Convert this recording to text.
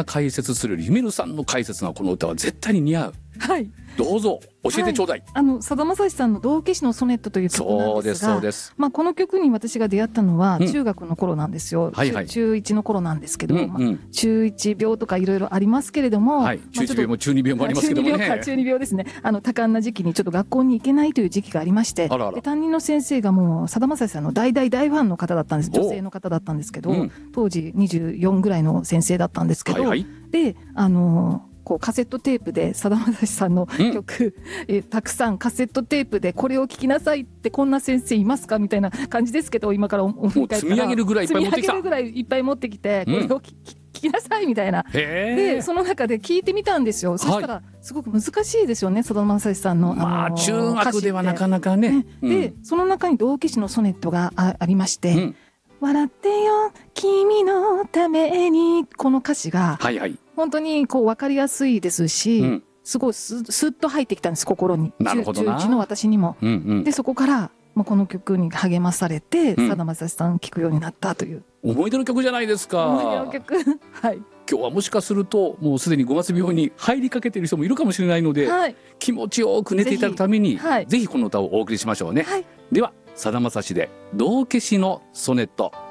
解説するより夢るさんの解説がこの歌は絶対に似合う。 はい、 どうぞ教えてちょうだい。 さだまさしさんの道化師のソネットという曲なんですが、 そうです。 この曲に私が出会ったのは中学の頃なんですよ。中1の頃なんですけど、中1病とかいろいろありますけれども、 中1病も中2病もありますけどもね。 中2病ですね。多感な時期にちょっと学校に行けないという時期がありまして、で担任の先生がもうさだまさしさんの大ファンの方だったんです。女性の方だったんですけど、当時24ぐらいの先生だったんですけど、でこうカセットテープでさだまさしさんの曲、たくさんカセットテープでこれを聴きなさいってこんな先生いますかみたいな感じですけど、今から振り返ったら積み上げるぐらいいっぱい持ってきた。 積み上げるぐらいいっぱい持ってきて、これを聴きなさいみたいな。でその中で聞いてみたんですよ。そしたらすごく難しいですよね、さだまさしさんの中学ではなかなかね。 でその中に道化師のソネットがありまして、笑ってよ君のために、この歌詞が本当にこう分かりやすいですし、すごいスッと入ってきたんです、心に。中1の私にも。でそこからこの曲に励まされて、さだまさしさん聴くようになったという。 思い出の曲じゃないですか。 思い出の曲はい。 今日はもしかするともうすでに5月病に入りかけている人もいるかもしれないので、気持ちよく寝ていただくためにぜひこの歌をお送りしましょうね。ではさだまさしで道化師のソネット。